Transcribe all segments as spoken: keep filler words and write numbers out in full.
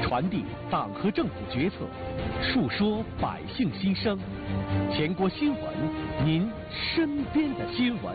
传递党和政府决策，述说百姓心声。全国新闻，您身边的新闻。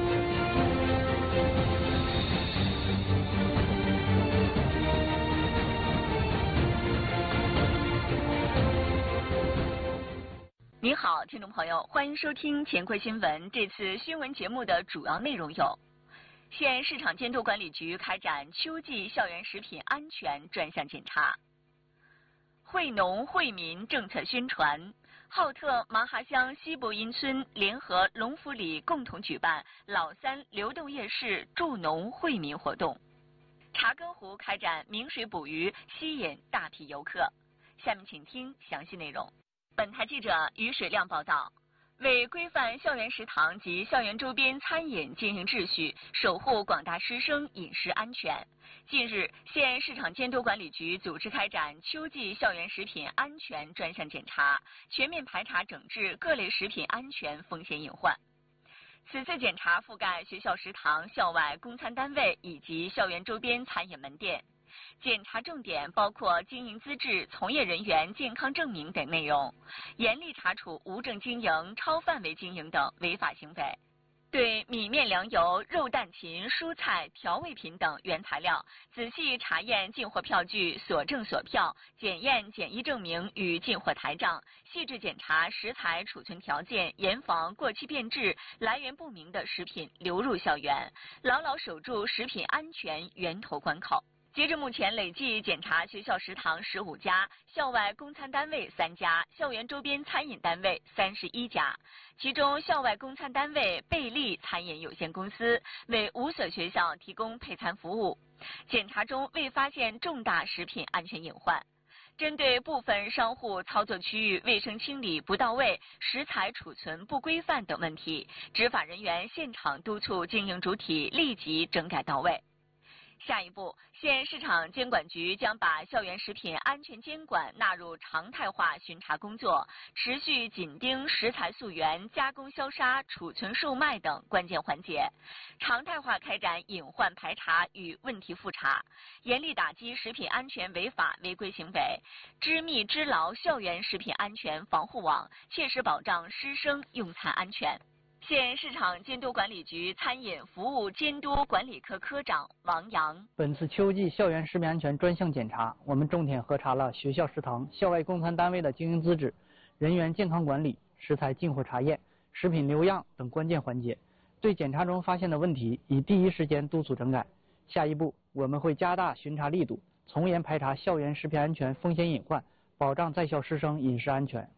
您好，听众朋友，欢迎收听乾坤新闻。这次新闻节目的主要内容有：县市场监督管理局开展秋季校园食品安全专项检查；惠农惠民政策宣传；浩特麻哈乡西部阴村联合龙福里共同举办老三流动夜市助农惠民活动；茶根湖开展明水捕鱼，吸引大批游客。下面请听详细内容。本台记者于水亮报道。为规范校园食堂及校园周边餐饮经营秩序，守护广大师生饮食安全，近日，县市场监督管理局组织开展秋季校园食品安全专项检查，全面排查整治各类食品安全风险隐患。此次检查覆盖学校食堂、校外供餐单位以及校园周边餐饮门店。检查重点包括经营资质、从业人员健康证明等内容，严厉查处无证经营、超范围经营等违法行为。对米面粮油、肉蛋禽、蔬菜、调味品等原材料仔细查验进货票据、所证所票，检验检疫证明与进货台账，细致检查食材储存条件，严防过期变质、来源不明的食品流入校园，牢牢守住食品安全源头关口。截至目前，累计检查学校食堂十五家，校外供餐单位三家，校园周边餐饮单位三十一家。其中，校外供餐单位贝利餐饮有限公司为五所学校提供配餐服务。检查中未发现重大食品安全隐患。针对部分商户操作区域卫生清理不到位、食材储存不规范等问题，执法人员现场督促经营主体立即整改到位。下一步，县市场监管局将把校园食品安全监管纳入常态化巡查工作，持续紧盯食材溯源、加工消杀、储存售卖等关键环节，常态化开展隐患排查与问题复查，严厉打击食品安全违法违规行为，织密织牢校园食品安全防护网，切实保障师生用餐安全。县市场监督管理局餐饮服务监督管理科科长王阳： 本次秋季校园食品安全专项检查，我们重点核查了学校食堂、校外供餐单位的经营资质、人员健康管理、食材进货查验、食品留样等关键环节，对检查中发现的问题，已第一时间督促整改。下一步，我们会加大巡查力度，从严排查校园食品安全风险隐患，保障在校师生饮食安全。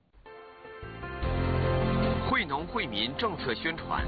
惠农惠民政策宣传。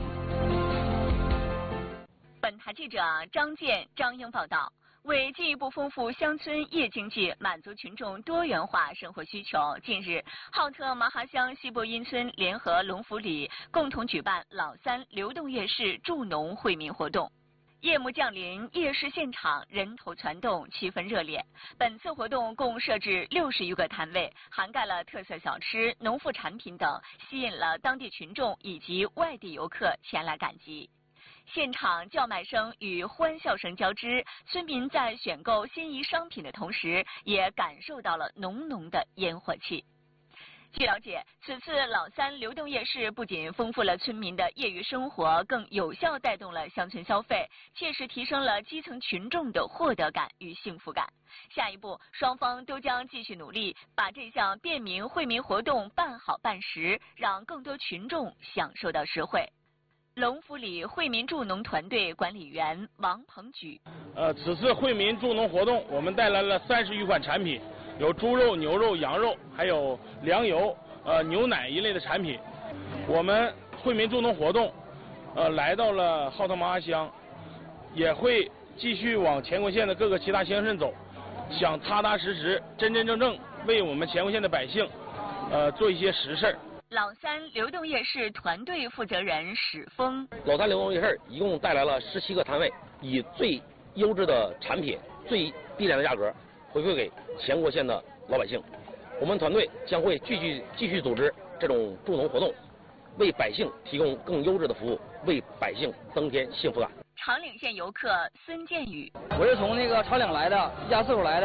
本台记者张健、张英报道。为进一步丰富乡村夜经济，满足群众多元化生活需求，近日，浩特麻哈乡西部阴村联合龙福里共同举办老三流动夜市助农惠民活动。夜幕降临，夜市现场人头攒动，气氛热烈。本次活动共设置六十余个摊位，涵盖了特色小吃、农副产品等，吸引了当地群众以及外地游客前来赶集。现场叫卖声与欢笑声交织，村民在选购心仪商品的同时，也感受到了浓浓的烟火气。据了解，此次老三流动夜市不仅丰富了村民的业余生活，更有效带动了乡村消费，切实提升了基层群众的获得感与幸福感。下一步，双方都将继续努力，把这项便民惠民活动办好办实，让更多群众享受到实惠。龙福里惠民助农团队管理员王鹏举： 呃，此次惠民助农活动，我们带来了三十余款产品。有猪肉、牛肉、羊肉，还有粮油、呃牛奶一类的产品。我们惠民助农活动，呃来到了浩特麻哈乡，也会继续往乾坤县的各个其他乡镇走，想踏踏实实、真真正正为我们乾坤县的百姓，呃做一些实事。 老三流动夜市团队负责人史峰： 老三流动夜市一共带来了十七个摊位，以最优质的产品、最低廉的价格回馈给乾坤县的老百姓。我们团队将会继续继续组织这种助农活动，为百姓提供更优质的服务，为百姓增添幸福感。 长岭县游客孙建宇： 我是从那个长岭来的，一家四口来的，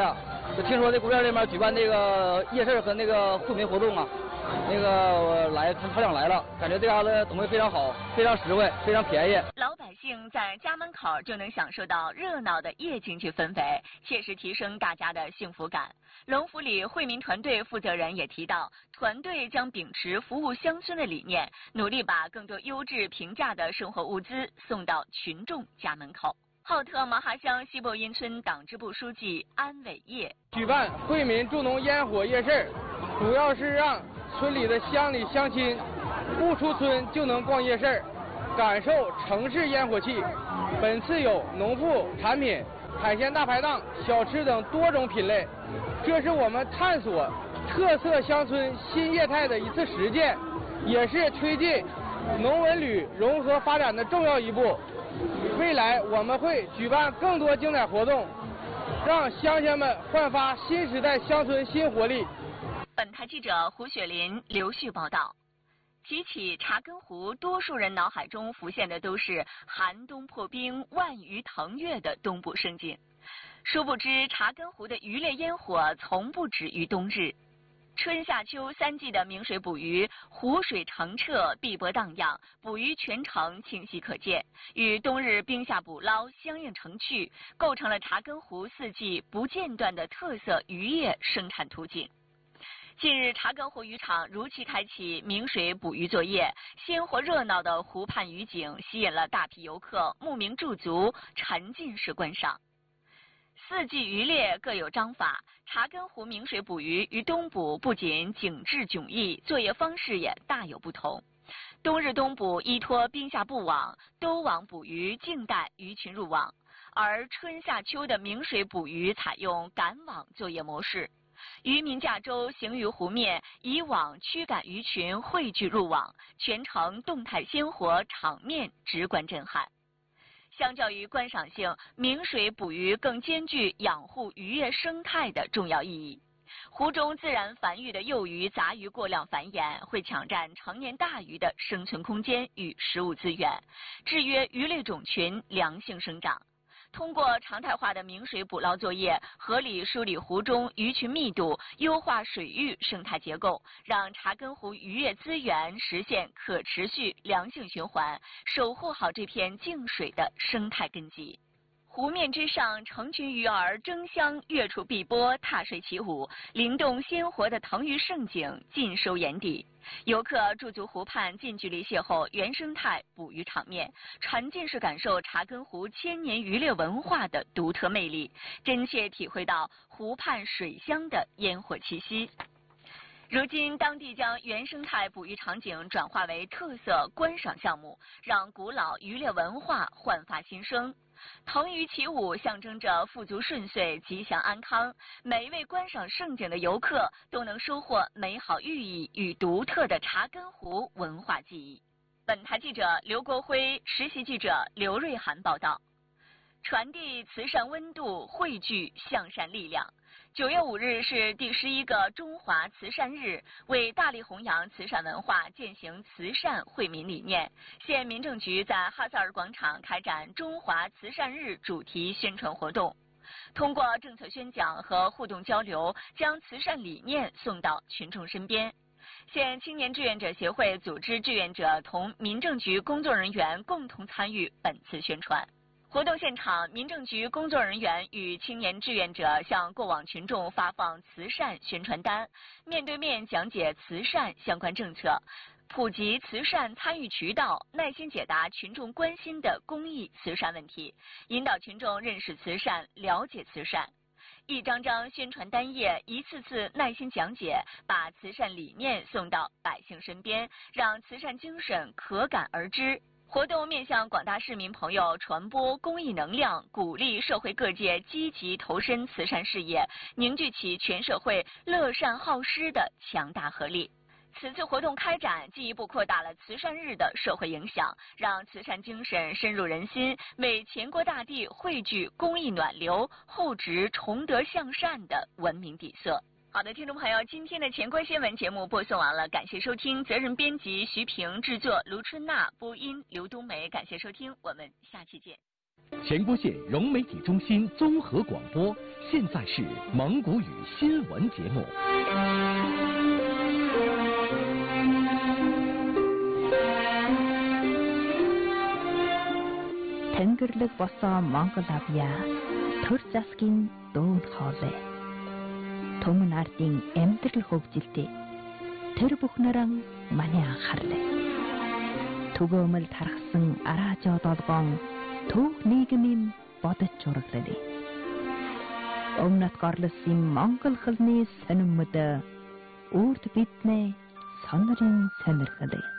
就听说这国院这边举办这个夜市和那个惠民活动啊，那个我来他他俩来了，感觉这家的东西非常好，非常实惠，非常便宜。 老百姓在家门口就能享受到热闹的夜经济氛围，切实提升大家的幸福感。龙福里惠民团队负责人也提到，团队将秉持服务乡村的理念，努力把更多优质平价的生活物资送到群众家门口。浩特麻哈乡西部阴村党支部书记安伟业举办惠民助农烟火夜市，主要是让村里的乡里乡亲不出村就能逛夜市，感受城市烟火气。本次有农副产品、海鲜大排档、小吃等多种品类，这是我们探索特色乡村新业态的一次实践，也是推进农文旅融合发展的重要一步。未来我们会举办更多精彩活动，让乡亲们焕发新时代乡村新活力。 本台记者胡雪林、刘旭报道。提起查根湖，多数人脑海中浮现的都是寒冬破冰、万鱼腾跃的东部盛景。殊不知，查根湖的渔猎烟火从不止于冬日。春夏秋三季的明水捕鱼，湖水澄澈，碧波荡漾，捕鱼全程清晰可见，与冬日冰下捕捞相映成趣，构成了查根湖四季不间断的特色渔业生产图景。近日，查根湖渔场如期开启明水捕鱼作业，鲜活热闹的湖畔渔景吸引了大批游客慕名驻足，沉浸式观赏。四季渔猎各有章法，查根湖明水捕鱼与东捕不仅景致迥异，作业方式也大有不同。冬日东捕依托冰下布网，兜网捕鱼，静待鱼群入网；而春夏秋的明水捕鱼采用赶网作业模式。渔民驾舟行于湖面，以网驱赶鱼群汇聚入网，全程动态鲜活，场面直观震撼。相较于观赏性，明水捕鱼更兼具养护渔业生态的重要意义。湖中自然繁育的幼鱼、杂鱼过量繁衍，会抢占成年大鱼的生存空间与食物资源，制约鱼类种群良性生长。通过常态化的明水捕捞作业，合理梳理湖中鱼群密度，优化水域生态结构，让查根湖渔业资源实现可持续良性循环，守护好这片净水的生态根基。湖面之上，成群鱼儿争相跃出碧波，踏水起舞，灵动鲜活的腾鱼盛景尽收眼底。游客驻足湖畔，近距离邂逅原生态捕鱼场面，沉浸式感受查根湖千年渔猎文化的独特魅力，真切体会到湖畔水乡的烟火气息。如今，当地将原生态捕鱼场景转化为特色观赏项目，让古老渔猎文化焕发新生。腾鱼起舞象征着富足顺遂、吉祥安康，每一位观赏盛景的游客都能收获美好寓意与独特的查根湖文化记忆。本台记者刘国辉，实习记者刘瑞涵报道。传递慈善温度，汇聚向善力量。九月五日是第十一个中华慈善日，为大力弘扬慈善文化，践行慈善惠民理念，县民政局在哈萨尔广场开展中华慈善日主题宣传活动，通过政策宣讲和互动交流，将慈善理念送到群众身边。县青年志愿者协会组织志愿者同民政局工作人员共同参与本次宣传。活动现场，民政局工作人员与青年志愿者向过往群众发放慈善宣传单，面对面讲解慈善相关政策，普及慈善参与渠道，耐心解答群众关心的公益慈善问题，引导群众认识慈善、了解慈善。一张张宣传单页，一次次耐心讲解，把慈善理念送到百姓身边，让慈善精神可感而知。活动面向广大市民朋友传播公益能量，鼓励社会各界积极投身慈善事业，凝聚起全社会乐善好施的强大合力。此次活动开展，进一步扩大了慈善日的社会影响，让慈善精神深入人心，为全国大地汇聚公益暖流，厚植崇德向善的文明底色。好的，听众朋友，今天的乾坤新闻节目播送完了，感谢收听，责任编辑徐平，制作卢春娜，播音刘冬梅，感谢收听，我们下期见。 前郭县融媒体中心综合广播，现在是蒙古语新闻节目。 Тэнгэрлэг босоо Монгол авьяа төр засгийн дүүн хоолой. Түмэн ардын амьдрал хөгжилтэй. Тэр бүхнэрэн маний анхаарлаа. Түгөөмөл тархсан араажоо долгоон төв нийгмийн бодож зураглалаа. Өмнөд горлосын Монгол хэлний сонирмод үрд биднээ сонирын сонирхлаа.